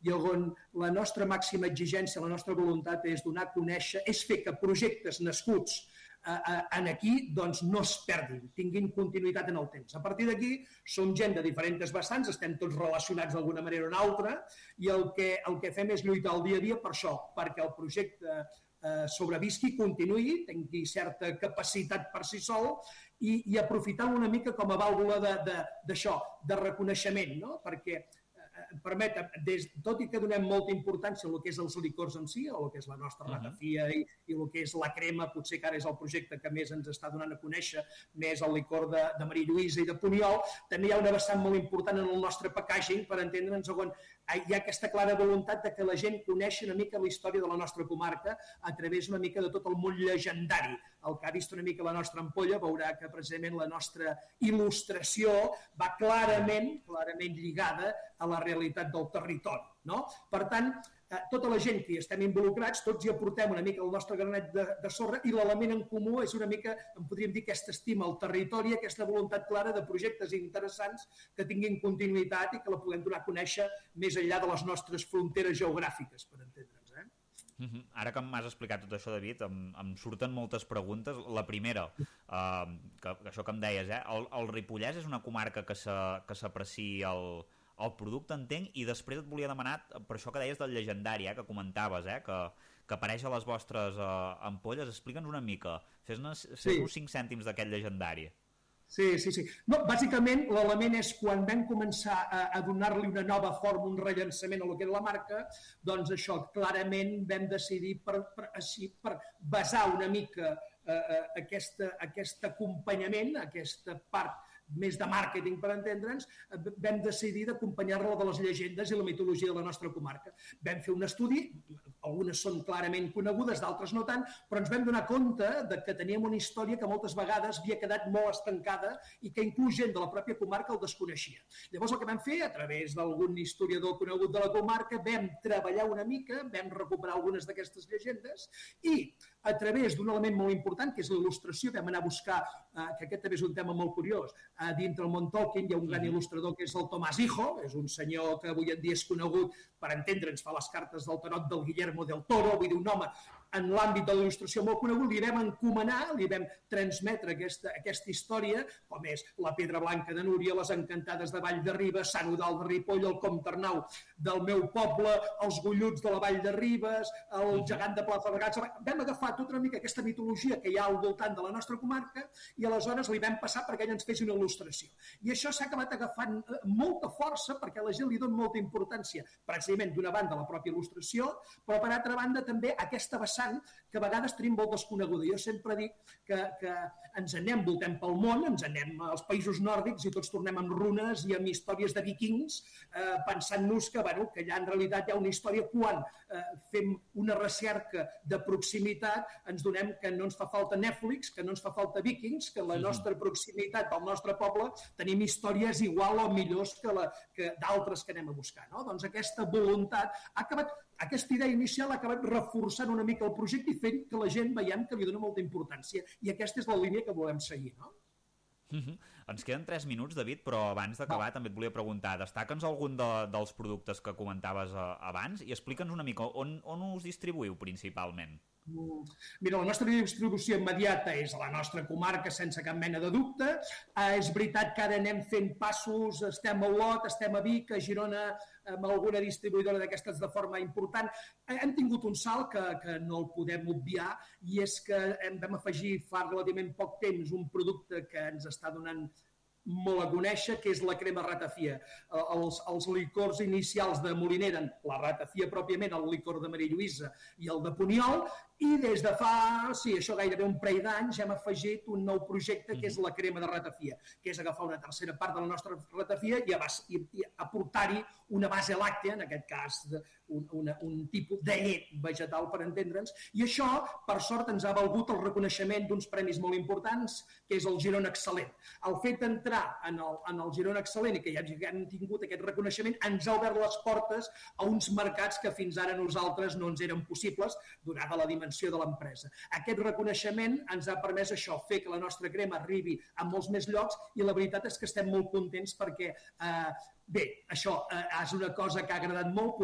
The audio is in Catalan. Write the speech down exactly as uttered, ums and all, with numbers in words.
i on la nostra màxima exigència, la nostra voluntat és donar a conèixer, és fer que projectes nascuts en aquí doncs no es perdin, tinguin continuïtat en el temps. A partir d'aquí som gent de diferents vessants, estem tots relacionats d'alguna manera o una altra i el que, el que fem és lluitar el dia a dia per això, perquè el projecte eh, sobrevisqui, continuï, tingui certa capacitat per si sol i, i aprofitar una mica com a vàlvula d'això, de, de, de reconeixement, no? Perquè permet, des, tot i que donem molta importància al que és els licors en si, o el que és la nostra ratafia i, i el que és la crema, potser que ara és el projecte que més ens està donant a conèixer, més el licor de, de Maria Lluïsa i de Puniol, també hi ha una vessant molt important en el nostre packaging per entendre'ns on hi ha aquesta clara voluntat de que la gent coneixi una mica la història de la nostra comarca a través una mica de tot el món llegendari. El que ha vist una mica la nostra ampolla veurà que precisament la nostra il·lustració va clarament, clarament lligada a la realitat del territori. No? Per tant, tota la gent que hi estem involucrats, tots hi aportem una mica el nostre granet de, de sorra i l'element en comú és una mica, en podríem dir, aquesta estima al territori, aquesta voluntat clara de projectes interessants que tinguin continuïtat i que la puguem donar a conèixer més enllà de les nostres fronteres geogràfiques, per entendre'ns. Eh? Uh-huh. Ara que m'has explicat tot això, David, em, em surten moltes preguntes. La primera, uh, que, que això que em deies, eh? el, el Ripollès és una comarca que s'aprecia el el producte, entenc, i després et volia demanar per això que deies del llegendari, eh, que comentaves, eh, que, que apareix a les vostres eh, ampolles. Explica'ns una mica, fes-nos sí. cinc cèntims d'aquest llegendari. Sí, sí, sí. No, bàsicament, l'element és quan vam començar a, a donar-li una nova forma, un rellançament a lo que era la marca, doncs això, clarament vam decidir per, per, així, per basar una mica eh, aquesta, aquest acompanyament, aquesta part més de màrqueting, per entendre'ns, vam decidir d'acompanyar-la de les llegendes i la mitologia de la nostra comarca. Vam fer un estudi, algunes són clarament conegudes, d'altres no tant, però ens vam donar compte de que teníem una història que moltes vegades havia quedat molt estancada i que inclús gent de la pròpia comarca el desconeixia. Llavors el que vam fer, a través d'algun historiador conegut de la comarca, vam treballar una mica, vam recuperar algunes d'aquestes llegendes i a través d'un element molt important, que és l'il·lustració, vam anar a buscar, eh, que aquest també és un tema molt curiós, eh, dintre el món Tolkien hi ha un gran il·lustrador que és el Tomàs Hijo, és un senyor que avui en dia és conegut, per entendre'ns, fa les cartes del tarot del Guillermo del Toro, vull dir, un home en l'àmbit de la il·lustració molt conegut, li vam encomanar, li vam transmetre aquesta, aquesta història, com és la Pedra Blanca de Núria, les Encantades de Vall de Ribes, Sant Eudald de Ripoll, el Comte Arnau del meu poble, els Golluts de la Vall de Ribes, el Gegant de Plaza de Gats. Vam agafar tota una mica aquesta mitologia que hi ha al voltant de la nostra comarca i aleshores li vam passar perquè ell ens fes una il·lustració. I això s'ha acabat agafant molta força perquè la gent li dona molta importància, precisament d'una banda la pròpia il·lustració, però per altra banda també aquesta vessant que a vegades tenim molt desconeguda. Jo sempre dic que, que ens anem, voltem pel món, ens anem als països nòrdics i tots tornem amb runes i amb històries de vikings, eh, pensant-nos que, bueno, que allà en realitat hi ha una història quan eh, fem una recerca de proximitat, ens donem que no ens fa falta Netflix, que no ens fa falta vikings, que la nostra proximitat del nostre poble tenim històries igual o millors que, la, que d'altres que anem a buscar. No? Doncs aquesta voluntat ha acabat, aquesta idea inicial ha acabat reforçant una mica el projecte i fent que la gent veiem que li dona molta importància. I aquesta és la línia que volem seguir, no? Uh-huh. Ens queden tres minuts, David, però abans d'acabar també et volia preguntar, destaca'ns algun de, dels productes que comentaves uh, abans i explica'ns una mica on, on us distribuïu principalment. Mira, la nostra distribució immediata és a la nostra comarca sense cap mena de dubte. Eh, és veritat que ara anem fent passos, estem a Olot, estem a Vic, a Girona, amb alguna distribuïdora d'aquestes de forma important. Eh, hem tingut un salt que, que no el podem obviar i és que hem vam afegir fa relativament poc temps un producte que ens està donant molt a conèixer, que és la crema ratafia. Els, els licors inicials de Molinera, la ratafia pròpiament, el licor de Maria Lluïsa i el de Puniol, i des de fa, sí, això gairebé un parell d'anys hem afegit un nou projecte que és la crema de ratafia, que és agafar una tercera part de la nostra ratafia i, i, i aportar-hi una base làctea, en aquest cas un, una, un tipus de llet vegetal, per entendre'ns, i això, per sort, ens ha valgut el reconeixement d'uns premis molt importants, que és el Girona Excel·lent. El fet d'entrar en el, en el Girona Excel·lent i que ja hem tingut aquest reconeixement ens ha obert les portes a uns mercats que fins ara nosaltres no ens eren possibles, donada la dimensió de l'empresa. Aquest reconeixement ens ha permès això, fer que la nostra crema arribi a molts més llocs i la veritat és que estem molt contents perquè, eh, bé, això eh, és una cosa que ha agradat molt,